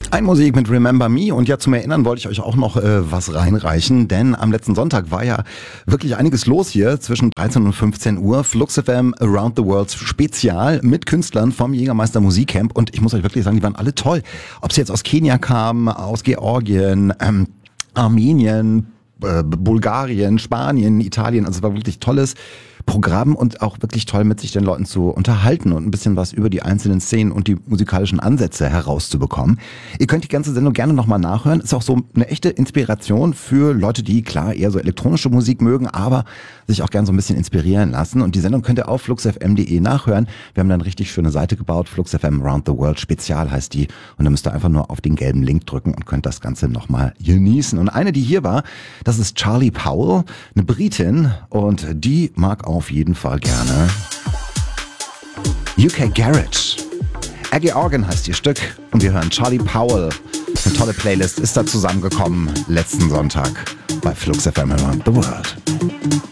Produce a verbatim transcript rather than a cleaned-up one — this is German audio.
Ein Musik mit Remember Me, und ja, zum Erinnern wollte ich euch auch noch äh, was reinreichen, denn am letzten Sonntag war ja wirklich einiges los hier zwischen dreizehn und fünfzehn Uhr. Flux F M Around the World Spezial mit Künstlern vom Jägermeister Musikcamp, und ich muss euch wirklich sagen, die waren alle toll. Ob sie jetzt aus Kenia kamen, aus Georgien, ähm, Armenien, äh, Bulgarien, Spanien, Italien, also es war wirklich tolles Programm und auch wirklich toll, mit sich den Leuten zu unterhalten und ein bisschen was über die einzelnen Szenen und die musikalischen Ansätze herauszubekommen. Ihr könnt die ganze Sendung gerne nochmal nachhören. Ist auch so eine echte Inspiration für Leute, die klar eher so elektronische Musik mögen, aber sich auch gerne so ein bisschen inspirieren lassen. Und die Sendung könnt ihr auf flux f m punkt de nachhören. Wir haben dann eine richtig schöne Seite gebaut. Flux F M Around the World Spezial heißt die. Und da müsst ihr einfach nur auf den gelben Link drücken und könnt das Ganze nochmal genießen. Und eine, die hier war, das ist Charlie Powell, eine Britin, und die mag auf jeden Fall gerne U K Garage. Aggie Organ heißt ihr Stück, und wir hören Charlie Powell. Eine tolle Playlist ist da zusammengekommen letzten Sonntag bei Flux F M Around the World.